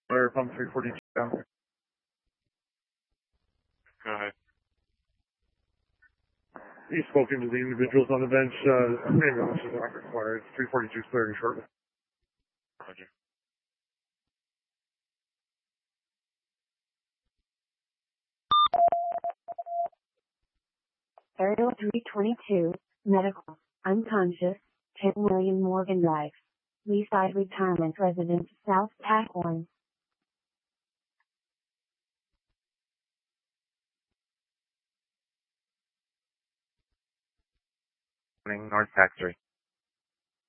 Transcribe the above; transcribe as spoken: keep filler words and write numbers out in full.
Fire pump three forty-two down. Go ahead. He's spoken to the individuals on the bench. Uh, ambulance is not required. three forty-two is clearing shortly. Roger. Aerial three twenty-two, medical, unconscious, ten William Morgan Drive. Leaside Retirement Residence, South Packline. North Pack three.